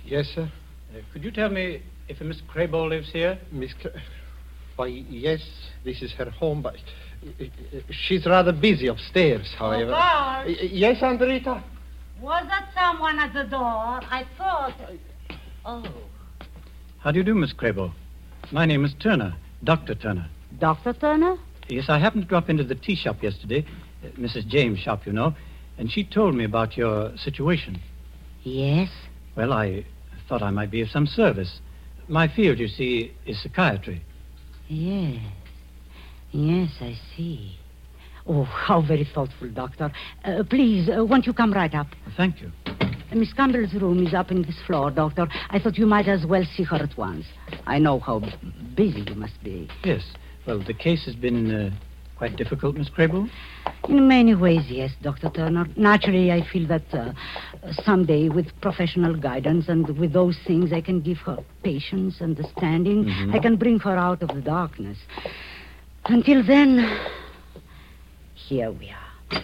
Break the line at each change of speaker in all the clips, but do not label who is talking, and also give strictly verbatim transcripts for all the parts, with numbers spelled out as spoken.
Yes, sir?
Uh, could you tell me if a Miss Crabo lives here?
Miss Cra... Why, yes, this is her home, but uh, she's rather busy upstairs, however.
Oh, Carl.
Uh, yes, Aunt Rita?
Was that someone at the door? I thought... Oh.
How do you do, Miss Crabo? My name is Turner, Doctor Turner.
Doctor Turner?
Yes, I happened to drop into the tea shop yesterday, uh, Missus James' shop, you know, and she told me about your situation.
Yes?
Well, I thought I might be of some service. My field, you see, is psychiatry.
Yes. Yes, I see. Oh, how very thoughtful, Doctor. Uh, please, uh, won't you come right up?
Thank you.
Uh, Miss Campbell's room is up in this floor, Doctor. I thought you might as well see her at once. I know how b- busy you must be.
Yes. Well, the case has been uh, quite difficult, Miss Crabo.
In many ways, yes, Doctor Turner. Naturally, I feel that uh, someday, with professional guidance and with those things, I can give her patience, understanding.
Mm-hmm.
I can bring her out of the darkness. Until then, here we are.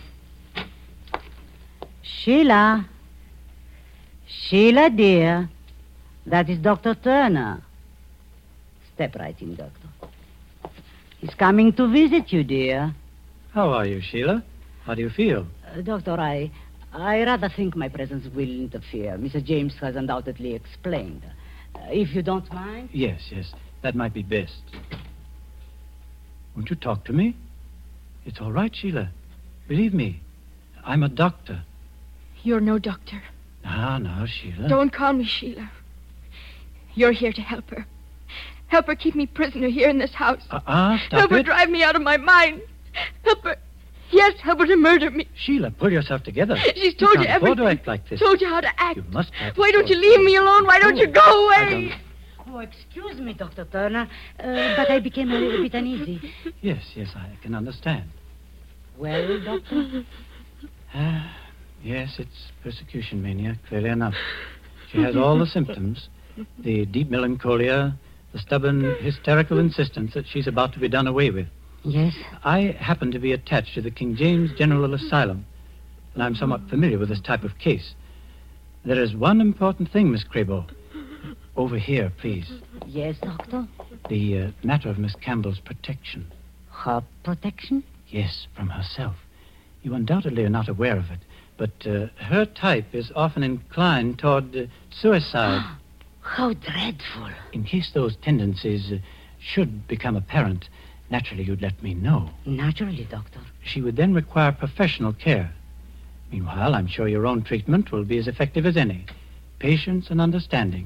Sheila. Sheila, dear. That is Doctor Turner. Step right in, Doctor. He's coming to visit you, dear.
How are you, Sheila? How do you feel?
Uh, doctor, I... I rather think my presence will interfere. Mister James has undoubtedly explained. Uh, if you don't mind...
Yes, yes. That might be best. Won't you talk to me? It's all right, Sheila. Believe me. I'm a doctor.
You're no doctor.
Now, now, Sheila.
Don't call me Sheila. You're here to help her. Help her keep me prisoner here in this house.
Uh-uh, stop
help
it.
her drive me out of my mind. Help her... Yes, help her to murder me.
Sheila, pull yourself together.
She's told you,
you can't
everything.
afford to act like this.
Told you how to act.
You must have...
Why don't you leave me alone? Why don't you go away?
I don't...
Oh, excuse me, Doctor Turner, uh, but I became a little bit uneasy.
Yes, yes, I can understand.
Well, Doctor?
Ah, yes, it's persecution mania, clearly enough. She has all the symptoms. The deep melancholia, the stubborn, hysterical insistence that she's about to be done away with.
Yes?
I happen to be attached to the King James General Asylum, and I'm somewhat familiar with this type of case. There is one important thing, Miss Crabo. Over here, please.
Yes, Doctor?
The uh, matter of Miss Campbell's protection.
Her protection?
Yes, from herself. You undoubtedly are not aware of it, but uh, her type is often inclined toward uh, suicide.
How dreadful.
In case those tendencies uh, should become apparent, naturally you'd let me know.
Naturally, Doctor.
She would then require professional care. Meanwhile, I'm sure your own treatment will be as effective as any. Patience and understanding.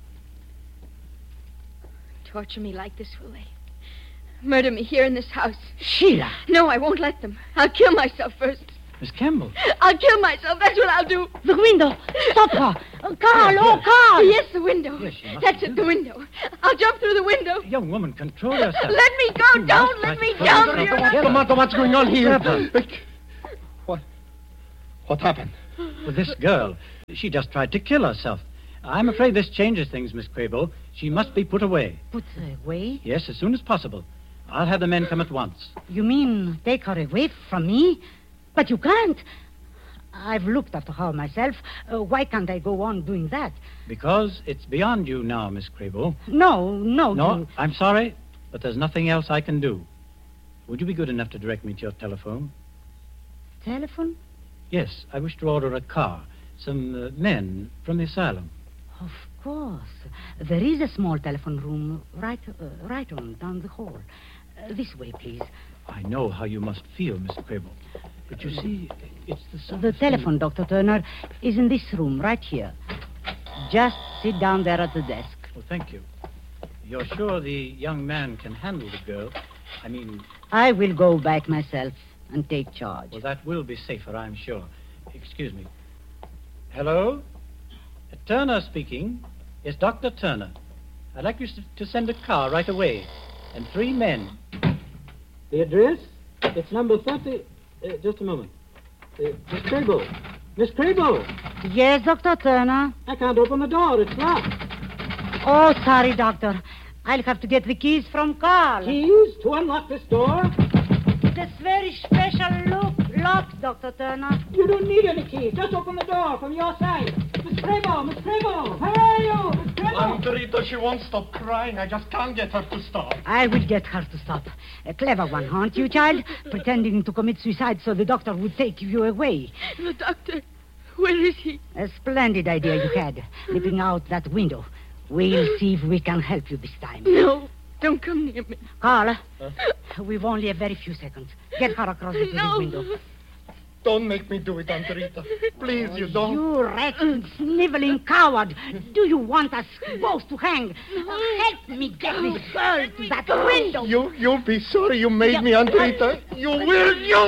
Torture me like this, will they? Murder me here in this house.
Sheila!
No, I won't let them. I'll kill myself first.
Miss Campbell.
I'll kill myself. That's what I'll do.
The window! Stop her! Oh, Carl! Oh, Carl!
Yes, the window.
Yes, she must
That's
do
it, the window. I'll jump through the window.
Young woman, control yourself.
Let me go.
You
Don't
must
let me
try to
jump.
control
You're
yourself.
not-
Tomato, what's going on here? What? What happened?
Well, this girl, she just tried to kill herself. I'm afraid this changes things, Miss Crabo. She must be put away.
Put away?
Yes, as soon as possible. I'll have the men come at once.
You mean take her away from me? But you can't. I've looked after her myself. Uh, why can't I go on doing that?
Because it's beyond you now, Miss Crabo.
No, no.
No,
you-
I'm sorry, but there's nothing else I can do. Would you be good enough to direct me to your telephone?
Telephone?
Yes, I wish to order a car. Some uh, men from the asylum.
Of course. There is a small telephone room right, uh, right on down the hall. Uh, this way, please.
I know how you must feel, Miss Crabo. But you see, it's the sort
The
of thing-
telephone, Doctor Turner, is in this room, right here. Just sit down there at the desk.
Well, thank you. You're sure the young man can handle the girl? I mean,
I will go back myself and take charge.
well, that will be safer, I'm sure. Excuse me. Hello? Uh, Turner speaking. Yes, Doctor Turner. I'd like you s- to send a car right away. And three men. The address? It's number thirty... Uh, just a moment. Uh, Miss Crabo. Miss Crabo!
Yes, Doctor Turner.
I can't open the door. It's locked.
Oh, sorry, Doctor. I'll have to get the keys from Carl.
Keys to unlock this door?
This very special look lock, Doctor Turner.
You don't need any keys. Just open the door from your side. Miss
Trevo, Miss Trevo, where are you? Miss Trevo!
Antarita, she won't stop crying. I just can't get her to stop.
I will get her to stop. A clever one, aren't you, child? Pretending to commit suicide so the doctor would take you away.
The doctor, where is he?
A splendid idea you had, leaping out that window. We'll see if we can help you this time.
No, don't come near me.
Carla,
Huh?
we've only a very few seconds. Get her across to
No.
the window.
Don't make me do it, Antarita. Please, you don't.
You wretched, sniveling coward. Do you want us both to hang? Help me get this girl to that window.
You, you'll be sorry you made me, Antarita. You will, you